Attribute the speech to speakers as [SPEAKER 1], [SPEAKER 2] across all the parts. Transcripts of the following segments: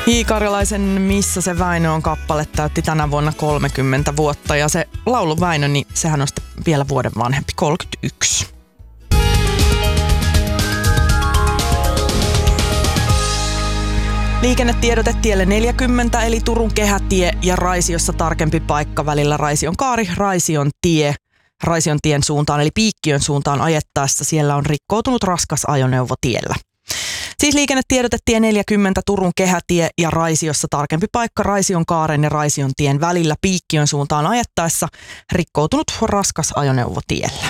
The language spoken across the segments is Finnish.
[SPEAKER 1] Hiikarjalaisen Missä se Väinö on kappale täytti tänä vuonna 30 vuotta ja se laulu Väinö, niin sehän on sitten vielä vuoden vanhempi, 31. Liikennetiedote tielle 40 eli Turun kehätie ja Raisiossa tarkempi paikka välillä Raisionkaari, Raisiontie. Raisiontien suuntaan eli Piikkiön suuntaan ajettaessa siellä on rikkoutunut raskas ajoneuvo tiellä. Siis liikennetiedote tie 40 Turun kehätie ja Raisiossa tarkempi paikka Raisionkaaren ja Raisiontien välillä Piikkiön suuntaan ajettaessa rikkoutunut raskas ajoneuvo tiellä.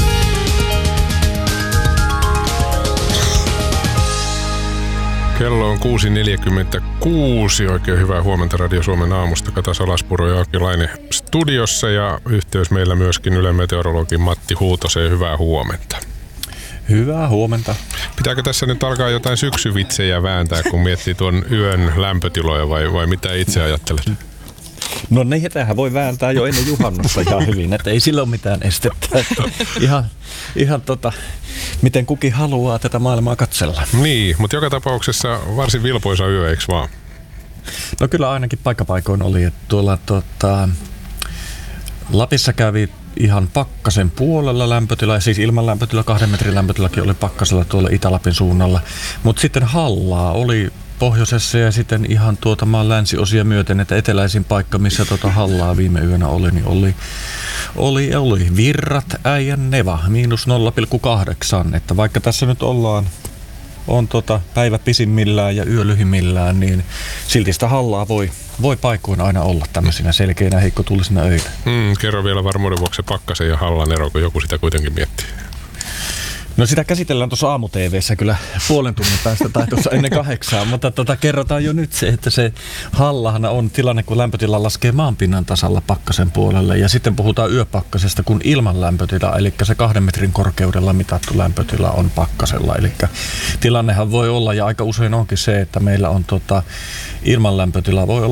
[SPEAKER 2] Kello on 6.46. Oikein hyvää huomenta Radio Suomen aamusta. Kata Salaspuro ja Aki Laine studiossa ja yhteys meillä myöskin Ylen meteorologin Matti Huutoseen. Hyvää huomenta.
[SPEAKER 3] Hyvää huomenta.
[SPEAKER 2] Pitääkö tässä nyt alkaa jotain syksyvitsejä vääntää, kun miettii tuon yön lämpötiloja vai mitä itse ajattelet?
[SPEAKER 3] No niin, tämähän voi vääntää jo ennen juhannusta ihan hyvin, että ei sillä ole mitään estettä. Ihan miten kukin haluaa tätä maailmaa katsella.
[SPEAKER 2] Niin, mutta joka tapauksessa varsin vilpoisa yö, eikö vaan?
[SPEAKER 3] No kyllä ainakin paikkapaikoin oli, että tuolla Lapissa kävi ihan pakkasen puolella lämpötila, siis ilman lämpötila, 2 metrin lämpötilakin oli pakkasella tuolla Itä-Lapin suunnalla. Mutta sitten Hallaa oli pohjoisessa ja sitten ihan maan länsiosia myöten, että eteläisin paikka, missä Hallaa viime yönä oli, niin oli Virrat, Äijän, Neva, -0,8. Että vaikka tässä nyt on päivä pisimmillään ja yö lyhimmillään, niin silti sitä Hallaa voi paikoin aina olla tämmöisinä selkeinä heikkotuulisina öinä.
[SPEAKER 2] Kerro vielä varmuuden vuoksi Pakkasen ja Hallan ero, kun joku sitä kuitenkin miettii.
[SPEAKER 3] No sitä käsitellään tuossa aamu-tv:ssä kyllä puolen tunnin päästä tai tuossa ennen 8, mutta kerrotaan jo nyt se, että se Hallahan on tilanne, kun lämpötila laskee maanpinnan tasalla pakkasen puolelle ja sitten puhutaan yöpakkasesta, kun ilman lämpötila, eli se 2 metrin korkeudella mitattu lämpötila on pakkasella. Eli tilannehan voi olla ja aika usein onkin se, että meillä on ilman lämpötila voi olla